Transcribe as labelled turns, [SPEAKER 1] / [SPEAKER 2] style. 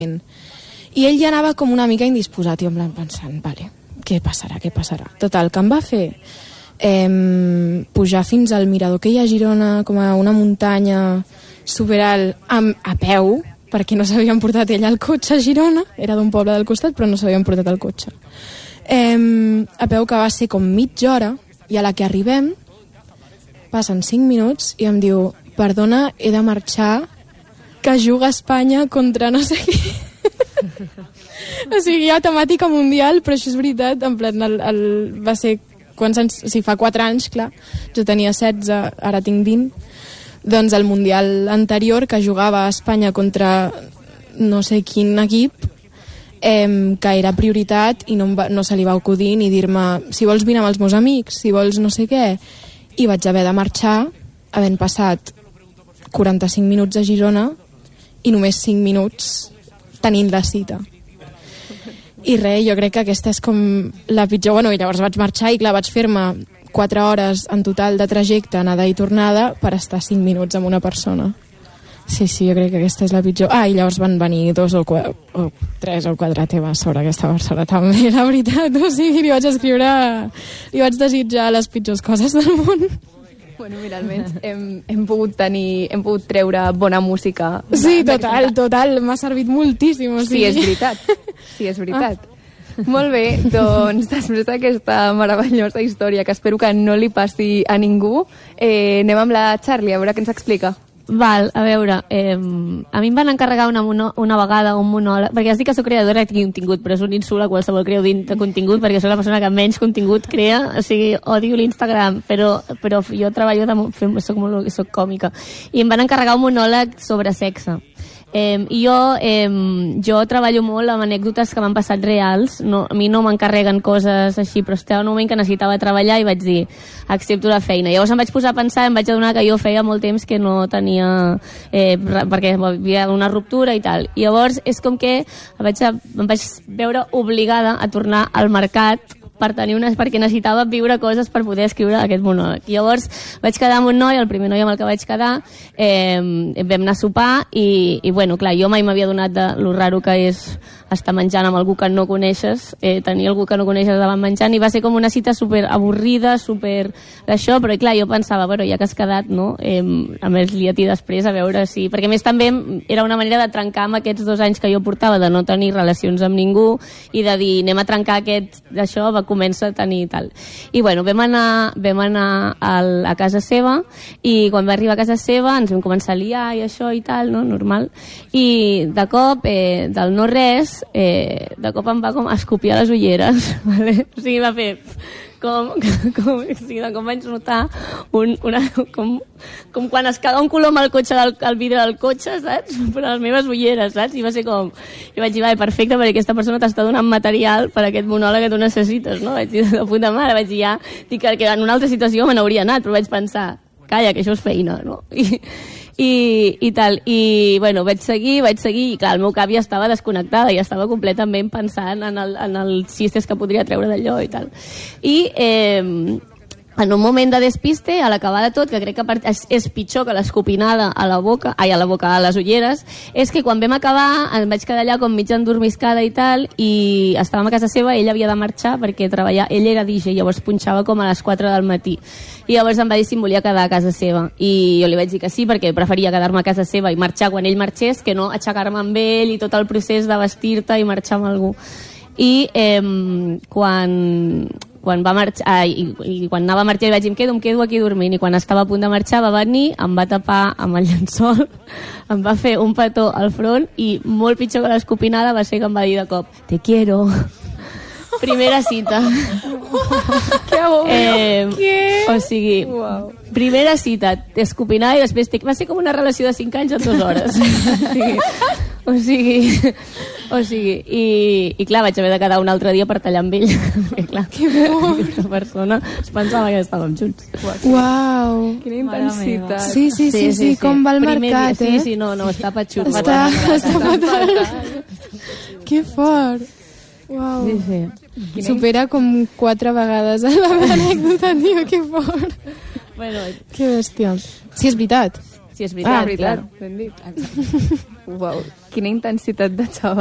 [SPEAKER 1] I ell ja anava com una mica indisposat, i en plan pensant, vale, què passarà? Total, que em va fer pujar fins al mirador que hi ha a Girona, com a una muntanya superalt, a peu, perquè no s'havien portat ella el cotxe a Girona, era d'un poble del costat, però no s'havien portat el cotxe. A peu, que va ser com mitja hora, i a la que arribem, passen 5 minuts, i em diu, perdona, he de marxar, que juga Espanya contra no sé qui. O sigui, hi ha temàtica mundial, però això és veritat, en plan, va ser, fa 4 anys, clar, jo tenia 16, ara tinc 20, doncs el Mundial anterior, que jugava a Espanya contra no sé quin equip, que era prioritat, i no se li va acudir ni dir-me, si vols vine amb els meus amics, si vols no sé què, i vaig haver de marxar, havent passat 45 minuts a Girona, i només 5 minuts tenint la cita. I res, jo crec que aquesta és com la pitjor. Bueno, i llavors vaig marxar i clar, vaig fer-me 4 hores en total de trajecte, anada i tornada, per estar 5 minuts amb una persona. Sí, jo crec que aquesta és la pitjor. I llavors van venir 2 o 3 o 4 temes sobre aquesta persona també, la veritat. O sigui, li vaig escriure, li vaig desitjar les pitjors coses del món.
[SPEAKER 2] Bueno, mira, almenys hem pogut treure bona música.
[SPEAKER 1] Sí, total, m'ha servit moltíssim. O sigui.
[SPEAKER 2] Sí, és veritat. Molt bé, doncs després d'aquesta meravellosa història, que espero que no li passi a ningú, anem amb la Charlie, a veure què ens explica.
[SPEAKER 3] Val, a veure, a mi em van encarregar una vegada un monòleg, perquè es diu que soc creadora de contingut, però és un insult a qualsevol creador de contingut, perquè soc la persona que menys contingut crea, o sigui, odio l'Instagram, però jo treballo, soc còmica, i em van encarregar un monòleg sobre sexe. I jo treballo molt amb anècdotes que m'han passat reals. A mi no m'encarreguen coses així, però estava en un moment que necessitava treballar i vaig dir, accepto la feina. Llavors em vaig posar a pensar, em vaig adonar que jo feia molt temps que no tenia, perquè hi havia una ruptura i tal. I llavors és com que em vaig veure obligada a tornar al mercat perquè necessitava viure coses per poder escriure aquest monòleg. I llavors vaig quedar amb un noi, el primer noi amb el que vaig quedar, vam anar a sopar i bueno, clar, jo mai m'havia donat de lo raro que és estar menjant amb algú que no coneixes, tenir algú que no coneixes davant menjant, i va ser com una cita super avorrida, super d'això, però clar, jo pensava, bueno, ja que has quedat, no? A més, lia-t'hi després a veure si... Perquè a més també era una manera de trencar amb aquests 2 anys que jo portava de no tenir relacions amb ningú i de dir, anem a trencar d'això, va començar a tenir tal. I bueno, vam anar a casa seva, i quan va arribar a casa seva ens vam començar a liar i això i tal, no? Normal. I de cop, del no res, de cop em va com escopir a les ulleres, vale? O sigui, va fer com vaig notar com quan es caga un colom al vidre del cotxe, saps? Per a les meves ulleres, saps? I va ser com... Jo vaig dir, vale, perfecte, perquè aquesta persona t'està donant material per a aquest monòleg que tu necessites, no? Vaig dir, de puta mare, vaig dir, ja... Dic que en una altra situació me n'hauria anat, però vaig pensar, calla, que això és feina, no? I tal, i bueno, vaig seguir, i clar, el meu cap ja estava desconnectada, ja estava completament pensant en els xistes que podria treure d'allò i tal. I en un moment de despiste, a l'acabar de tot, que crec que és pitjor que l'escopinada a les ulleres, és que quan vam acabar em vaig quedar allà com mig endormiscada i tal, i estàvem a casa seva, ell havia de marxar perquè ell era DJ, llavors punxava com a les 4 del matí, i llavors em va dir si em volia quedar a casa seva, i jo li vaig dir que sí, perquè preferia quedar-me a casa seva i marxar quan ell marxés que no aixecar-me amb ell i tot el procés de vestir-te i marxar amb algú. I quan va marxar, i quan anava a marxar li vaig dir, em quedo aquí dormint, i quan estava a punt de marxar va venir, em va tapar amb el llençol, em va fer un petó al front, i molt pitjor que l'escopinada va ser que em va dir de cop, te quiero. Primera cita.
[SPEAKER 1] Que avorrit.
[SPEAKER 3] O sigui, primera cita, escopinada, i després va ser com una relació de 5 anys en 2 hores. O sigui, i clar, vaig haver de quedar un altre dia per tallar amb ell. Perquè clar, aquesta persona es pensava que estàvem junts.
[SPEAKER 1] Uau.
[SPEAKER 2] Quina intensitat.
[SPEAKER 1] Sí, com va el mercat,
[SPEAKER 3] Sí, no, està patxut.
[SPEAKER 1] Està patat. Que fort. Uau.
[SPEAKER 3] Sí.
[SPEAKER 1] Supera com 4 vegades la meva anècdota, tio, que fort.
[SPEAKER 3] Bueno,
[SPEAKER 1] que bèstia. Sí, és veritat.
[SPEAKER 3] Sí, és veritat.
[SPEAKER 2] veritat. Ben dit. Uau, quina intensitat de xaval.